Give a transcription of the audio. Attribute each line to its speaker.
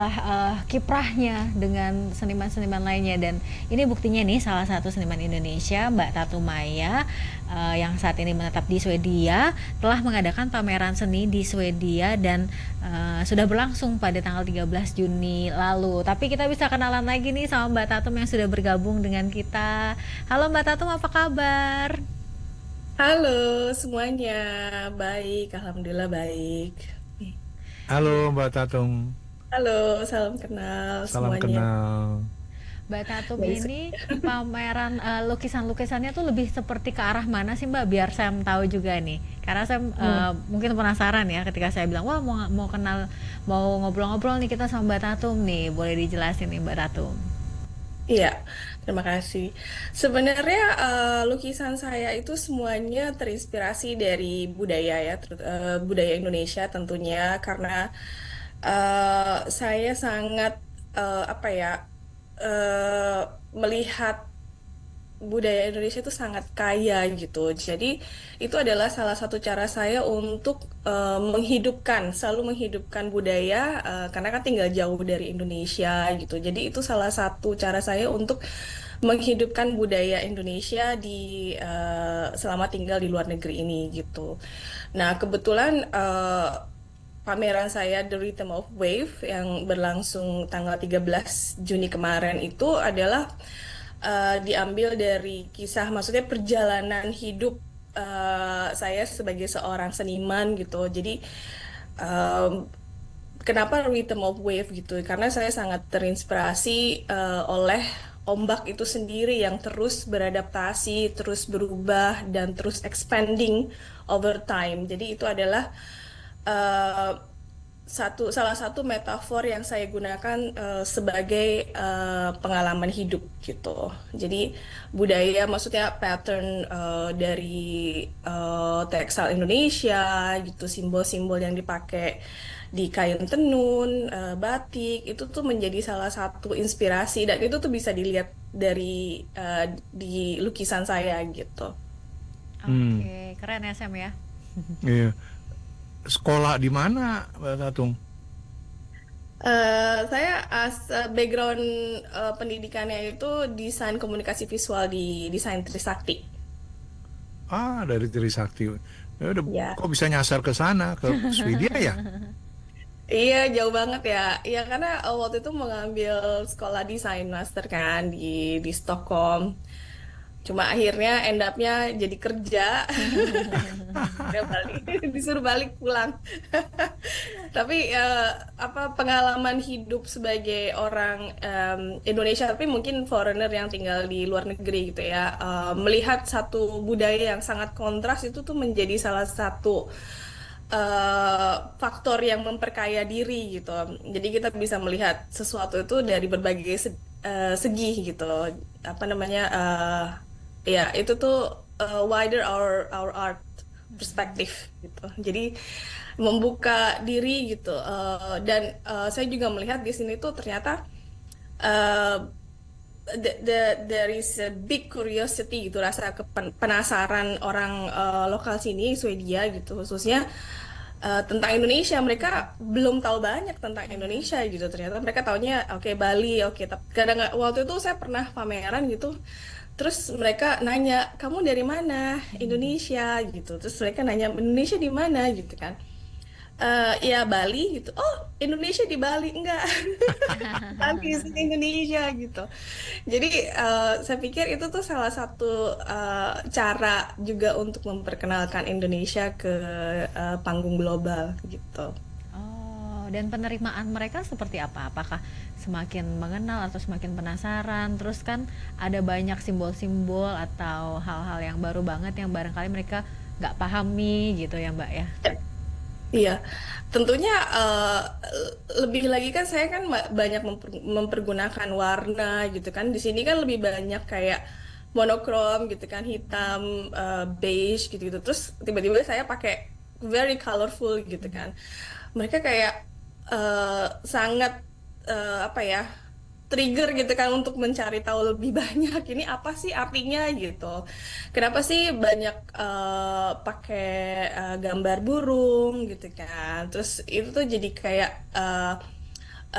Speaker 1: kiprahnya dengan seniman-seniman lainnya. Dan ini buktinya nih, salah satu seniman Indonesia, Mbak Tatu Maya, yang saat ini menetap di Swedia, telah mengadakan pameran seni di Swedia dan sudah berlangsung pada tanggal 13 Juni lalu. Tapi kita bisa kenalan lagi nih sama Mbak Tatum yang sudah bergabung dengan kita. Halo Mbak Tatum, apa kabar?
Speaker 2: Halo semuanya, baik, alhamdulillah baik.
Speaker 3: Halo Mbak Tatung,
Speaker 2: Halo, salam kenal
Speaker 3: salam
Speaker 2: semuanya.
Speaker 3: kenal.
Speaker 1: Mbak Tatum
Speaker 2: Dari
Speaker 1: ini
Speaker 2: Swedia.
Speaker 1: pameran lukisan-lukisannya tuh lebih seperti ke arah mana sih Mbak? Biar saya tahu juga nih. Karena saya
Speaker 2: Hmm,
Speaker 1: mungkin penasaran ya ketika saya bilang, wah mau kenal, mau ngobrol-ngobrol nih kita sama Mbak Tatum nih. Boleh dijelasin nih Mbak Tatum.
Speaker 2: Iya, terima kasih. Sebenarnya lukisan saya itu semuanya terinspirasi dari budaya ya, budaya Indonesia tentunya karena saya sangat apa ya eh, melihat budaya Indonesia itu sangat kaya gitu. Jadi itu adalah salah satu cara saya untuk selalu menghidupkan budaya karena kan tinggal jauh dari Indonesia gitu. Jadi itu salah satu cara saya untuk menghidupkan budaya Indonesia di selama tinggal di luar negeri ini gitu. Nah, kebetulan pameran saya The Rhythm of Wave yang berlangsung tanggal 13 Juni kemarin itu adalah diambil dari kisah, maksudnya perjalanan hidup saya sebagai seorang seniman gitu. Jadi em, kenapa Rhythm of Wave gitu? Karena saya sangat terinspirasi oleh ombak itu sendiri yang terus beradaptasi, terus berubah dan terus expanding over time. Jadi itu adalah eh, salah satu metafor yang saya gunakan sebagai pengalaman hidup gitu. Jadi budaya maksudnya pattern dari tekstil Indonesia gitu, simbol-simbol yang dipakai di kain tenun, batik itu tuh menjadi salah satu inspirasi dan itu tuh bisa dilihat dari di lukisan saya gitu.
Speaker 3: Hmm,
Speaker 1: Oke, keren ya Sam ya.
Speaker 3: iya. Sekolah di mana Mbak Tatung?
Speaker 2: Saya background pendidikannya itu desain komunikasi visual di desain Trisakti.
Speaker 3: Ah, dari Trisakti. Ya udah,
Speaker 2: Ya,
Speaker 3: kok bisa nyasar ke sana, ke Swedia ya?
Speaker 2: iya jauh banget ya. Iya karena waktu itu mengambil sekolah desain master kan di Stockholm. Cuma akhirnya end up-nya jadi kerja. Akhirnya balik, disuruh balik pulang. Tapi apa pengalaman hidup sebagai orang Indonesia tapi mungkin foreigner yang tinggal di luar negeri gitu ya, melihat satu budaya yang sangat kontras itu tuh menjadi salah satu faktor yang memperkaya diri gitu. Jadi kita bisa melihat sesuatu itu dari berbagai segi gitu. Apa namanya? Ya itu tuh wider our art perspektif gitu. Jadi membuka diri gitu. Dan saya juga melihat di sini tuh ternyata uh, there is a big curiosity gitu, rasa penasaran orang lokal sini Swedia gitu khususnya tentang Indonesia. Mereka belum tahu banyak tentang Indonesia gitu. Ternyata mereka taunya oke Bali, oke. Kadang waktu itu saya pernah pameran gitu. Terus mereka nanya, "Kamu dari mana?" "Indonesia," gitu. Terus mereka nanya, "Indonesia di mana?" gitu kan. Ya Bali gitu. "Oh, Indonesia di Bali." "Enggak." "Bali di Indonesia," gitu. Jadi saya pikir itu tuh salah satu cara juga untuk memperkenalkan Indonesia ke panggung global gitu.
Speaker 1: Oh, dan penerimaan mereka seperti apa? Apakah semakin mengenal atau semakin penasaran? Terus kan ada banyak simbol-simbol atau hal-hal yang baru banget yang barangkali mereka nggak pahami gitu ya Mbak ya.
Speaker 2: Iya, tentunya lebih lagi kan saya kan banyak mempergunakan warna gitu kan. Di sini kan lebih banyak kayak monokrom gitu kan, hitam, beige gitu-gitu. Terus tiba-tiba saya pakai very colorful gitu kan. Mereka kayak sangat apa ya, trigger gitu kan untuk mencari tahu lebih banyak ini apa sih artinya gitu. Kenapa sih banyak pakai gambar burung gitu kan. Terus itu tuh jadi kayak